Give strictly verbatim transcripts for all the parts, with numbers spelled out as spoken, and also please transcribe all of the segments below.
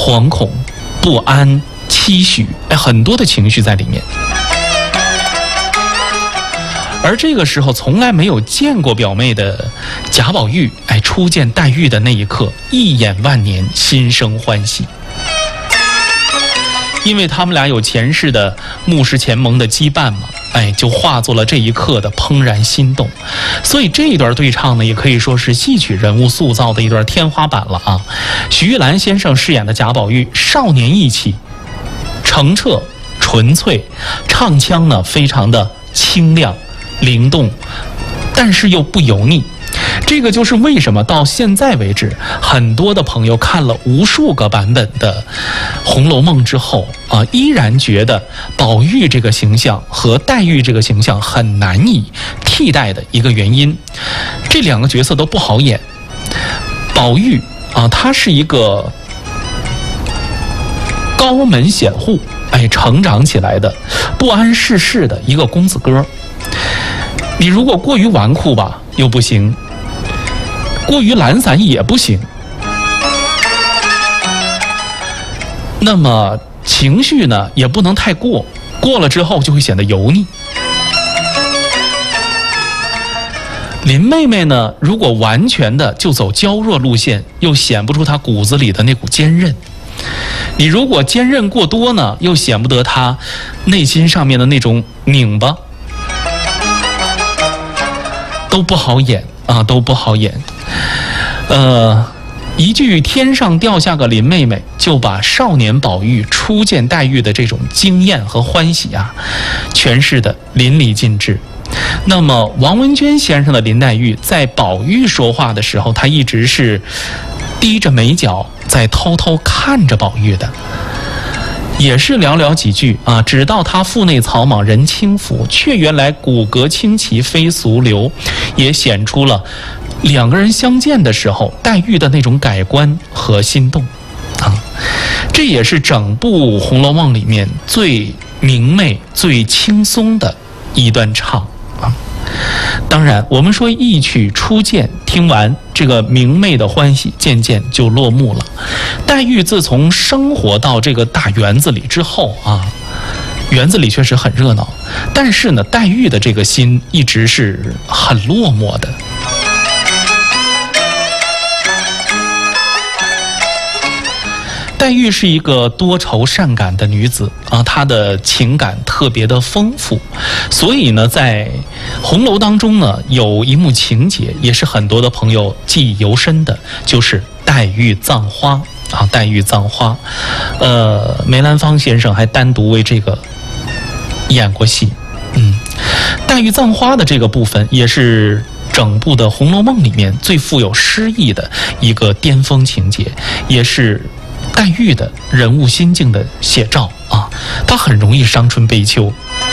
惶恐、不安、期许，哎，很多的情绪在里面。而这个时候从来没有见过表妹的贾宝玉，哎，初见黛玉的那一刻，一眼万年，心生欢喜。因为他们俩有前世的木石前盟的羁绊嘛，哎，就化作了这一刻的怦然心动。所以这一段对唱呢，也可以说是戏曲人物塑造的一段天花板了啊。许玉兰先生饰演的贾宝玉，少年义气、澄澈、纯粹，唱腔呢非常的清亮、灵动，但是又不油腻。这个就是为什么到现在为止，很多的朋友看了无数个版本的《红楼梦》之后啊，依然觉得宝玉这个形象和黛玉这个形象很难以替代的一个原因。这两个角色都不好演。宝玉啊，他是一个高门显户，哎，成长起来的不谙世事的一个公子哥。你如果过于纨绔吧，又不行。过于懒散也不行，那么情绪呢也不能太过，过了之后就会显得油腻。林妹妹呢，如果完全的就走娇弱路线，又显不出她骨子里的那股坚韧。你如果坚韧过多呢，又显不得她内心上面的那种拧巴，都不好演啊，都不好演。呃，一句天上掉下个林妹妹，就把少年宝玉初见黛玉的这种惊艳和欢喜啊，诠释的淋漓尽致。那么王文娟先生的林黛玉在宝玉说话的时候，他一直是低着眉角在偷偷看着宝玉的，也是寥寥几句啊，只道他腹内草莽人轻浮，却原来骨骼清奇非俗流，也显出了两个人相见的时候黛玉的那种改观和心动啊。这也是整部《红楼梦》里面最明媚最轻松的一段唱啊。当然我们说一曲初见，听完这个明媚的欢喜渐渐就落幕了。黛玉自从生活到这个大园子里之后啊，园子里确实很热闹，但是呢黛玉的这个心一直是很落寞的。黛玉是一个多愁善感的女子啊，她的情感特别的丰富，所以呢，在红楼当中呢，有一幕情节也是很多的朋友记忆犹深的，就是黛玉葬花啊，黛玉葬花。呃，梅兰芳先生还单独为这个演过戏。嗯，黛玉葬花的这个部分也是整部的《红楼梦》里面最富有诗意的一个巅峰情节，也是黛玉的人物心境的写照啊，她很容易伤春悲秋。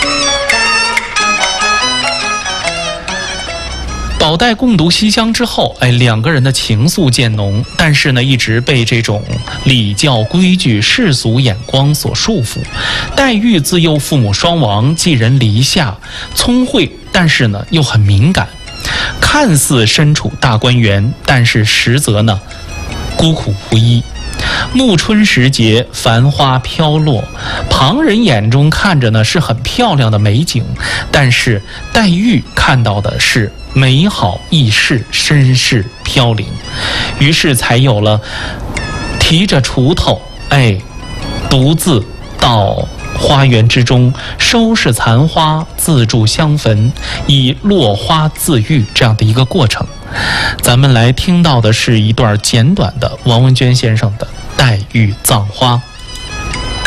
宝黛共读西厢之后，哎，两个人的情愫渐浓，但是呢，一直被这种礼教规矩、世俗眼光所束缚。黛玉自幼父母双亡，寄人篱下，聪慧，但是呢又很敏感，看似身处大观园，但是实则呢孤苦无依。暮春时节，繁花飘落，旁人眼中看着呢是很漂亮的美景，但是黛玉看到的是美好易逝，身世飘零，于是才有了提着锄头，哎，独自到花园之中收拾残花，自筑香坟，以落花自愈这样的一个过程。咱们来听到的是一段简短的王文娟先生的《黛玉葬花》。